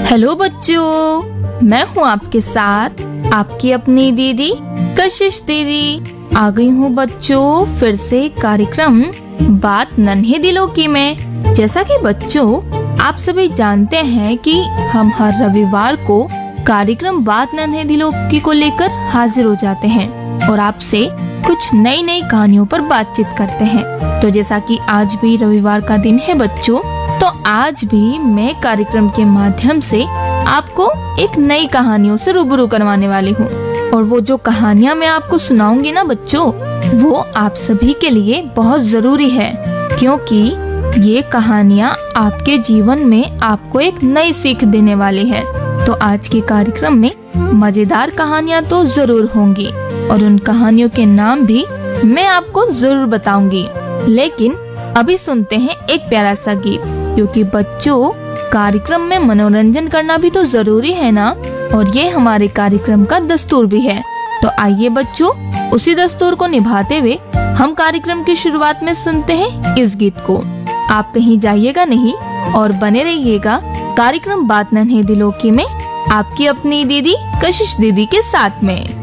Hello बच्चों, मैं हूँ आपके साथ आपकी अपनी दीदी कशिश दीदी। आ गई हूँ बच्चों फिर से कार्यक्रम बात नन्हे दिलों की में। जैसा कि बच्चों आप सभी जानते हैं कि हम हर रविवार को कार्यक्रम बात नन्हे दिलों की को लेकर हाजिर हो जाते हैं और आपसे कुछ नई नई कहानियों पर बातचीत करते हैं। तो जैसा कि आज भी रविवार का दिन है बच्चों, तो आज भी मैं कार्यक्रम के माध्यम से आपको एक नई कहानियों से रूबरू करवाने वाली हूँ। और वो जो कहानियाँ मैं आपको सुनाऊंगी ना बच्चों, वो आप सभी के लिए बहुत जरूरी है, क्योंकि ये कहानियाँ आपके जीवन में आपको एक नई सीख देने वाली है। तो आज के कार्यक्रम में मजेदार कहानियाँ तो जरूर होंगी और उन कहानियों के नाम भी मैं आपको जरूर बताऊंगी। लेकिन अभी सुनते हैं एक प्यारा सा गीत, क्योंकि बच्चों कार्यक्रम में मनोरंजन करना भी तो जरूरी है ना, और ये हमारे कार्यक्रम का दस्तूर भी है। तो आइए बच्चों, उसी दस्तूर को निभाते हुए हम कार्यक्रम की शुरुआत में सुनते हैं इस गीत को। आप कहीं जाइएगा नहीं और बने रहिएगा कार्यक्रम बात नन्हे दिलों की में आपकी अपनी दीदी कशिश दीदी के साथ में।